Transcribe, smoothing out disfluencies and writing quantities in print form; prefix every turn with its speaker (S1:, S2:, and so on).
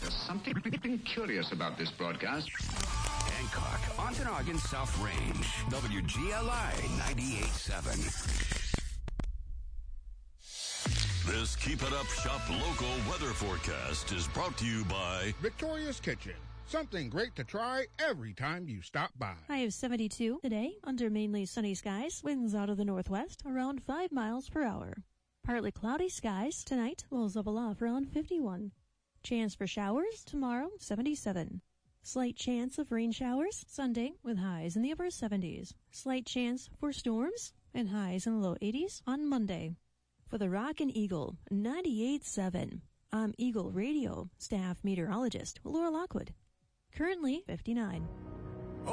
S1: There's something curious about this broadcast.
S2: Hancock, Ontonagon, South Range, WGLI 98.7.
S3: This Keep It Up Shop local weather forecast is brought to you by
S4: Victoria's Kitchen. Something great to try every time you stop by.
S5: High of 72 today, under mainly sunny skies, winds out of the northwest around 5 miles per hour. Partly cloudy skies tonight, lows level off around 51. Chance for showers tomorrow, 77. Slight chance of rain showers Sunday with highs in the upper 70s. Slight chance for storms and highs in the low 80s on Monday. For the Rockin' Eagle 98.7, I'm Eagle Radio staff meteorologist Laura Lockwood. Currently 59.